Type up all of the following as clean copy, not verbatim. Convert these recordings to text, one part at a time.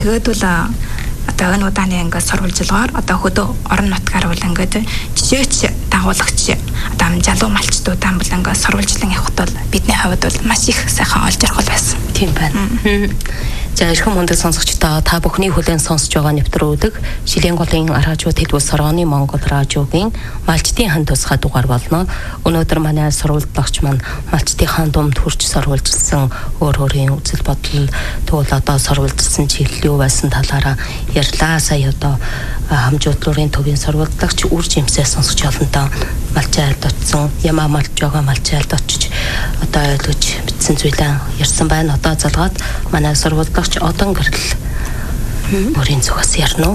Тэгээд бол одоо энэ удааны ингээд сурвалжилгаар одоо хөдөө орон нутгаар бол ингээд жишээч дагуулагч одоо залуу малчдуудаа бол ингээд сурвалжлан явахд бол бидний хувьд бол маш их сайхан олж ирэх байсан. Тийм байна. За эрхэм мундаг сонсогчдоо та бүхний хүлээн сонсож байгаа нэвтрүүлэг Шилийн голын радио Тэлбэл Сорооны Монгол радиогийн малчдын хан тусгай дугаар болно. Өнөөдөр манай сурвалжлагч маань малчдын думд хурж сурвалжилсан өөрийн үзэл бодол тэгвэл одоо сурвалжилсан чиглэл юу байсан талаараа ярьлаа. Сая одоо хамжуудлын төвийн сурвалжлагч үр жимсээ сонсож олонтоо малчайлд очсон ямаа малж байгаа малчайлд очиж одоо ойлгож бичсэн зүйлээ ярьсан байна. Одоо залгаад манай сурвалжлагч одон гэрэл өөрийн зүгээс ярина уу?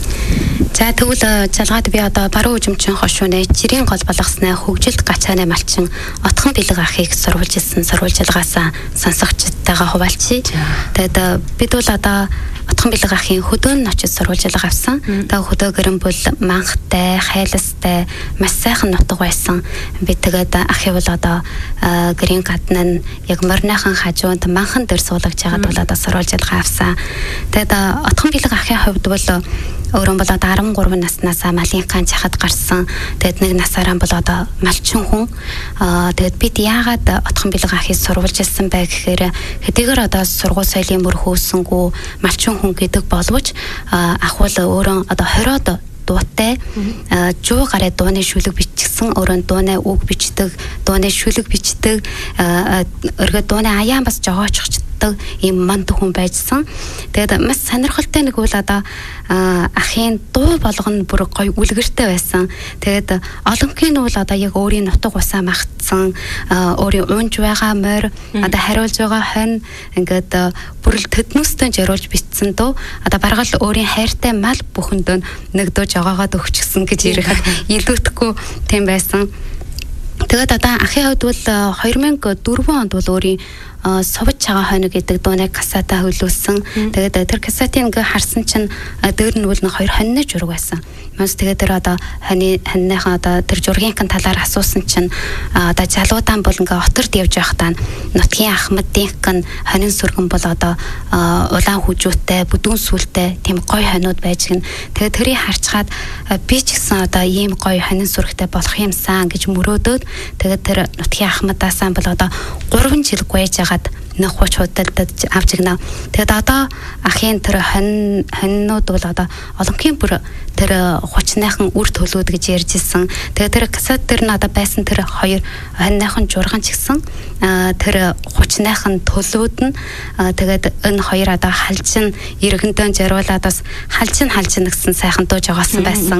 За тэгвэл залгаад би одоо баруун хөгжимчин хошууны жирийн гол болгосноо хөгжилт гачааны малчин отхон бэлэг ахыг сурвалжилсан сурвалжилгаасаа сонсогчдтойгоо хуваалцъя. Тэгээд бид бол одоо отхон бэлэг ахын хөдөөн очиж сурвалжилга авсан. Тэгээд хөдөө гэрэн бол манхтай, хайластай, маш сайхан нутаг байсан. Би тэгээд ахыг бол одоо гэрийн гадна нь яг морныхан хажуунд манхан дээр суулгаж байгаад бол одоо сурвалжилга авсан. Тэгээд отхон бэлэг ахын хувьд бол өөрөө бол одоо 13 наснаас малынхаа чахад гарсан. Тэгээд нэг насаараа бол одоо малчин хүн. Тэгээд бид яагаад отхон бэлэг ахыг сурвалжилсан бай гэхээр хэдийгээр одоо сургууль соёлын мөр хөөсөнгүү малчин хүн гэдэг боловч ах бол өөрөө одоо хороод дуутай жуу гараа дууны шүлэг бичсэн өөрөө дууны үг бичдэг, дууны шүлэг бичдэг, өргө дууны аяан бас жогоочч ийм манд хүн байжсан. Тэгээд маш сонирхолтой нэг үл одоо ахын дуу болгоно бүр гоё үлгэртэй байсан. Тэгээд олонхын үл одоо яг өөрийн нутаг усаа магтсан, өөрийн унж байгаа морь, одоо хариулж байгаа хонь ингээд бүрэл төднөстөн жируулж бичсэн дөө. Одоо баргал өөрийн хайртай мал бүхэнд нэг дуу жогоогоод өгчихсэн гэж ярихад илүүтэхгүй тийм байсан. Тэгээд одоо ахын хувьд бол 2004 онд бол өөрийн совж байгаа хоног гэдэг дууныг касата хөлөөсөн. Тэгээд тэр касатын ингээ харсан чинь дээр нь үл нэг 2 хоньны жураг байсан. Мас тэгээд тэр одоо хоньныхаа одоо тэр жургийн талаар асуусан чинь одоо залуудаан бол ингээ оторд явж байхдаа нутгийн ахмадын хонин сүргэн бол одоо улаан хүжүүтэй, бүдүүн сүлтэй тийм гоё хонууд байж гин. Тэгээд тэрийг харцгаад би ч гэсэн одоо ийм гоё хонин сүргтэй болох юмсан гэж мөрөөдөөд тэгээд тэр нутгийн ахмадаасаа бол одоо 3 жил гуйж байгаа нэг хуч худалдаж авч игнэ. Тэгээд одоо ахын тэр хоньнууд бол одоо олонхын бүр тэр хучныхан үр төлөөд гэж ярьжсэн. Тэгээд тэр касет тэр нь одоо байсан тэр 2 хоньныхан журган ч гэсэн тэр хучныхан төлөөд нь тэгээд энэ 2 одоо халжин иргэндэн жаруулаад бас халжин гэсэн сайхан дуу жогоосон байсан.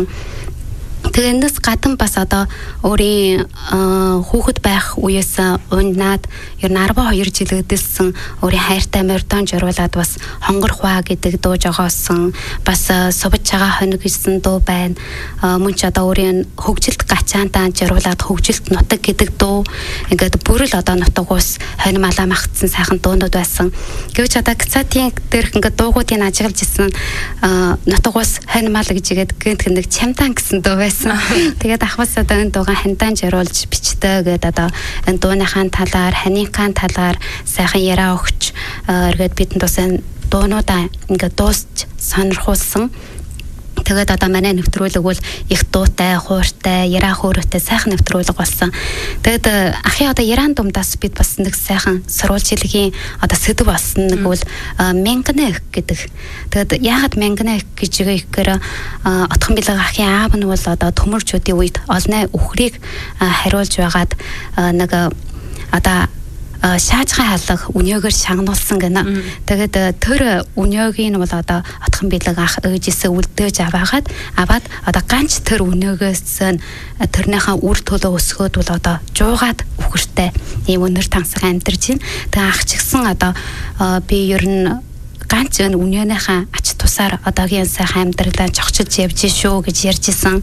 Тэгээ энэс гадна бас одоо өөрийн хүүхэд байх үеэс уннаад ер нь 12 жил өдөлсөн өөрийн хайртай мордон журуулаад бас хонгор хваа гэдэг дуу жогоосон, бас сувж байгаа хоног гэсэн дуу байна. Мөн ч одоо өөрийн хөгжилт гачаантаа журуулаад хөгжилт нутаг гэдэг дуу ингээд бүрэл одоо нутаг ус хонь малаа магтсан сайхан дуунууд байсан. Гэвч одоо кцатын дээрх ингээд дуугуудыг ажиглаж ирсэн нутаг ус хонь мал гэж игээд гэнт нэг чамтан гэсэн дуу байсан. Тэгээд ахвас одоо энэ дуугаа хандаан жаруулж бичдэг гэдэг одоо энэ дууныхаа талаар, ханыхаа талаар сайхан яриа өгч эргээд бидэнд бас энэ дуунуудаа ингээд дуусч сонирхуулсан. Тэгээд одоо манай нэвтрүүлэг бол их дуутай, хууртай, яриа хөөрөтэй сайхан нэвтрүүлэг болсон. Тэгээд ахын одоо яран думдаас бид бас нэг сайхан сурвалжилгийн одоо сэдв болсон нэг бол мянган гэдэг. Тэгээд яагаад мянган гэж ихээр отхон бэлэг ахын аав нь бол одоо төмөрчүүдийн үед олны үхрийг хариулж байгаад нэг одоо шаажхан халах үнёгээр шагнуулсан гэнэ. Тэгээд тэр үнёгийн бол одоо отхон бэлэг ах ээжээсээ үлдээж аваад одоо ганц тэр үнёгөөс тэрнийхээ үр төлөө өсгөөд бол одоо жуугаад үхэртэй ийм өнөр тансаг амьдарч байна. Тэгээд ах ч гэсэн одоо би ер нь ганц үнёнийхээ ач тусаар одоогийн сайхан амьдралаа зогчиж явж шүү гэж ярьжсэн.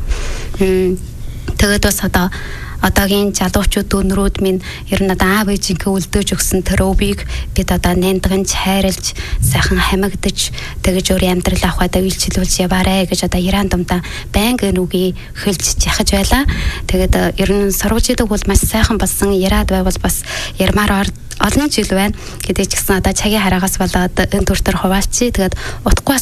Тэгээд бас одоогийн залуучууд өнрүүд минь ер нь одоо аав ээжийнхээ үлдээж өгсөн тэр өвийг бид одоо нандган хайрлж сайхан хамагдж тэгэж өөрийн амьдрал авахад үйлчлүүлж яваарэ гэж одоо яран думдаа байнга нүгийг хөлж яхаж байлаа. Тэгээд ер нь сурвалжилдаг бол маш сайхан болсон. Яраад байвал бас ярмаар олон жил байна. Гэдэг ч гэсэн одоо цагийн хараагаас болоод энэ төр хуваалцъя. Тэгээд утгагүй